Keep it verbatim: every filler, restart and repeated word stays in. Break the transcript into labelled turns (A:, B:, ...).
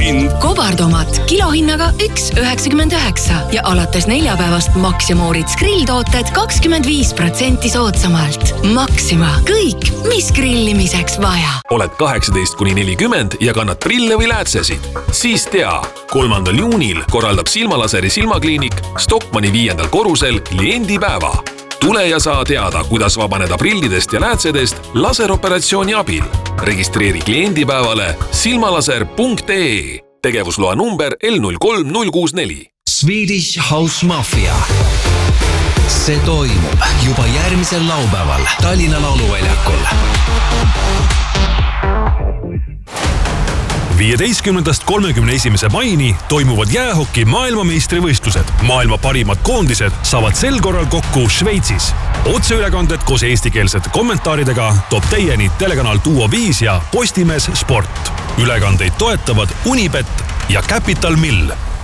A: hind.
B: Kobartomat kilohinnaga üks üheksakümmend üheksa ja alates neljapäevast Max ja Moritz grilltooted kakskümmend viis protsenti soodsamalt. Maxima. Kõik, mis grillimiseks vaja.
A: Oled kaheksateist kuni nelikümmend ja kannad prille või läätsesid? Siis tea, kolmandal juunil korraldab Silmalaseri silmakliinik Stockmanni viiendal korrusel kliendipäeva. Tule ja saa teada, kuidas vabaneda prillidest ja läätsedest laseroperatsiooni abil. Registreeri kliendipäevale silmalaser punkt ee. Tegevusloa number L null kolm null kuus neli.
C: Swedish House Mafia. See toimub juba järgmisel laupäeval Tallinna lauluväljakul.
D: viieteistkümnendast kolmekümne esimese maini toimuvad jäähoki maailmameistrivõistlused. Maailma parimad koondised saavad sel korral kokku Šveitsis. Otseülekanded koos eestikeelsete kommentaaridega toob teieni telekanal Duo viis ja Postimees Sport. Ülekandeid toetavad Unibet ja Capital Mill.